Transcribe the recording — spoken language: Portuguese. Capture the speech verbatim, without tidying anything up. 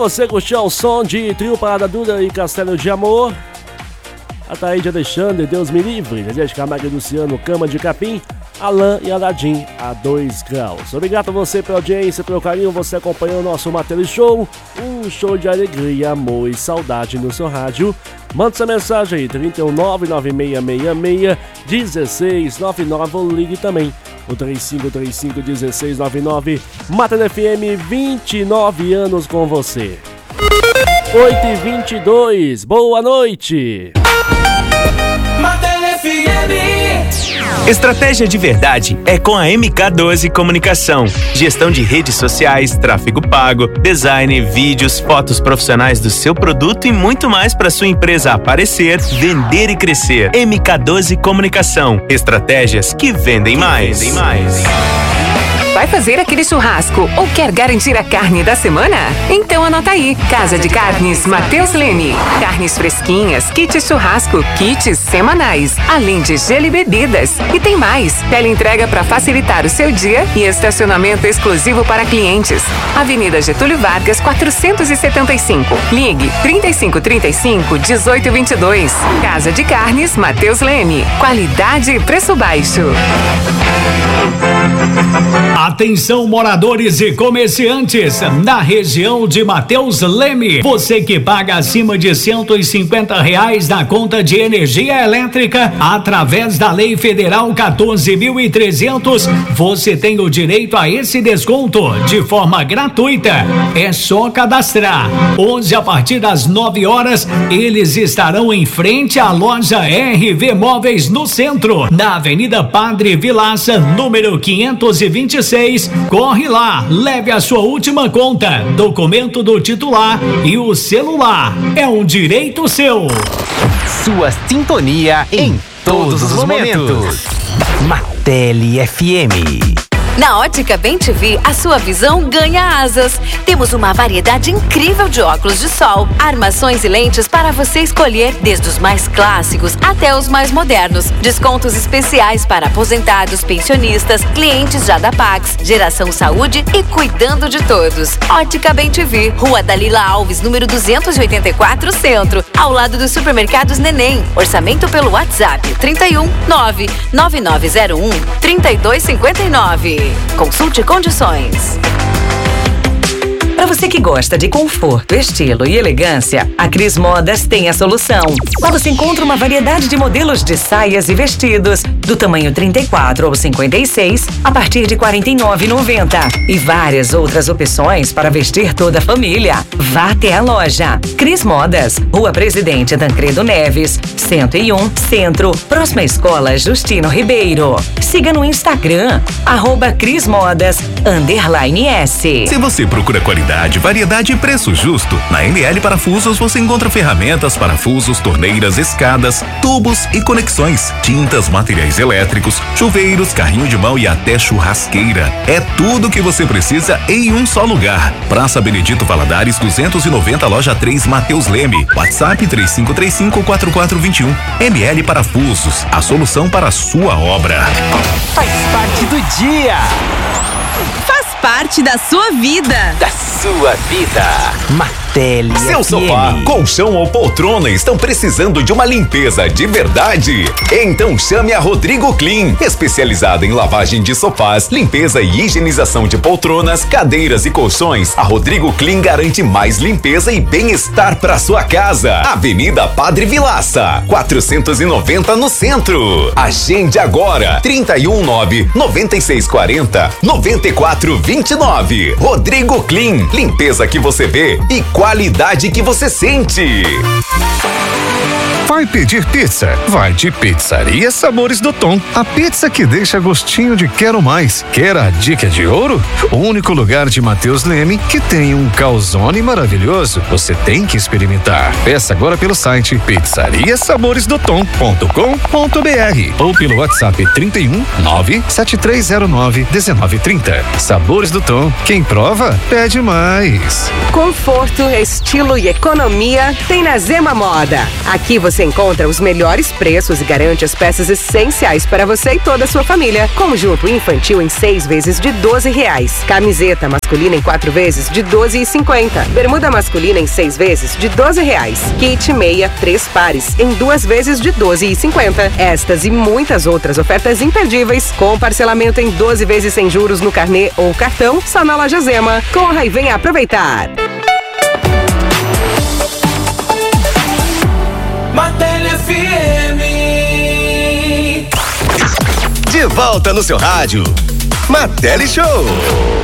Você curtiu o som de Trio Parada Dura e Castelo de Amor? Ataíde Alexandre, Deus me livre. Zezé de Camargo e Luciano, Cama de Capim. Alan e Aladim, a dois graus. Obrigado a você pela audiência, pelo carinho, você acompanhando o nosso Matele Show. Um show de alegria, amor e saudade no seu rádio. Manda sua mensagem aí, trinta e um, nove nove seis seis seis, dezesseis noventa e nove, ou ligue também, o três cinco três cinco, dezesseis noventa e nove. Matele F M, vinte e nove anos com você. oito e vinte e dois, boa noite. Matele F M. Estratégia de verdade é com a M K doze Comunicação. Gestão de redes sociais, tráfego pago, design, vídeos, fotos profissionais do seu produto e muito mais para sua empresa aparecer, vender e crescer. M K doze Comunicação. Estratégias que vendem mais. Vendem mais. Vai fazer aquele churrasco ou quer garantir a carne da semana? Então anota aí. Casa de Carnes Matheus Leme. Carnes fresquinhas, kits churrasco, kits semanais, além de gelo e bebidas. E tem mais. Teleentrega para facilitar o seu dia e estacionamento exclusivo para clientes. Avenida Getúlio Vargas, quatrocentos e setenta e cinco. Ligue trinta e cinco, trinta e cinco, dezoito, vinte e dois. Casa de Carnes Matheus Leme. Qualidade e preço baixo. Atenção, moradores e comerciantes na região de Matheus Leme. Você que paga acima de cento e cinquenta reais na conta de energia elétrica através da Lei Federal quatorze mil e trezentos, você tem o direito a esse desconto de forma gratuita. É só cadastrar. Hoje, a partir das nove horas, eles estarão em frente à loja R V Móveis no centro, na Avenida Padre Vilaça, número quinhentos e vinte e seis. Corre lá, leve a sua última conta, documento do titular e o celular. É um direito seu. Sua sintonia em todos os momentos. Matele F M. Na Ótica Bem T V, a sua visão ganha asas. Temos uma variedade incrível de óculos de sol, armações e lentes para você escolher, desde os mais clássicos até os mais modernos. Descontos especiais para aposentados, pensionistas, clientes já da Pax, Geração Saúde e cuidando de todos. Ótica Bem T V, Rua Dalila Alves, número duzentos e oitenta e quatro, Centro, ao lado dos supermercados Neném. Orçamento pelo WhatsApp trinta e um, nove nove nove zero um, trinta e dois cinquenta e nove. Consulte condições. Para você que gosta de conforto, estilo e elegância, a Cris Modas tem a solução. Lá você encontra uma variedade de modelos de saias e vestidos, do tamanho trinta e quatro ou cinquenta e seis, a partir de quarenta e nove reais e noventa centavos. E várias outras opções para vestir toda a família. Vá até a loja. Cris Modas, Rua Presidente Tancredo Neves, cento e um, Centro, próxima à Escola Justino Ribeiro. Siga no Instagram, arroba Cris Modas, underline S. Se você procura qualidade, variedade e preço justo, na M L Parafusos você encontra ferramentas, parafusos, torneiras, escadas, tubos e conexões, tintas, materiais elétricos, chuveiros, carrinho de mão e até churrasqueira. É tudo que você precisa em um só lugar. Praça Benedito Valadares duzentos e noventa, loja três, Matheus Leme. WhatsApp três cinco três cinco, quatro quatro dois um. M L Parafusos, a solução para a sua obra. Faz parte do dia. Faz parte da sua vida. Da sua vida. Matele Seu F M. sofá, colchão ou poltrona estão precisando de uma limpeza de verdade? Então chame a Rodrigo Clean, especializada em lavagem de sofás, limpeza e higienização de poltronas, cadeiras e colchões. A Rodrigo Clean garante mais limpeza e bem-estar para sua casa. Avenida Padre Vilaça, quatrocentos e noventa no centro. Agende agora, trinta e um, nove noventa e seis quarenta, noventa e quatro vinte e nove. Rodrigo Clean, limpeza que você vê e qualidade que você sente. Vai pedir pizza? Vai de Pizzaria Sabores do Tom. A pizza que deixa gostinho de quero mais. Quer a dica de ouro? O único lugar de Matheus Leme que tem um calzone maravilhoso. Você tem que experimentar. Peça agora pelo site pizzaria sabores do tom ponto com ponto br ou pelo WhatsApp trinta e um, nove sete três zero nove, um nove três zero. Sabores do Tom. Quem prova, pede mais. Conforto, estilo e economia tem na Zema Moda. Aqui você você encontra os melhores preços e garante as peças essenciais para você e toda a sua família. Conjunto infantil em seis vezes de doze reais. Camiseta masculina em quatro vezes de doze e cinquenta. Bermuda masculina em seis vezes de doze reais. Kit meia, três pares em duas vezes de doze e cinquenta. Estas e muitas outras ofertas imperdíveis com parcelamento em doze vezes sem juros no carnê ou cartão só na Loja Zema. Corra e venha aproveitar. Martelli F M. De volta no seu rádio. Martelli Show.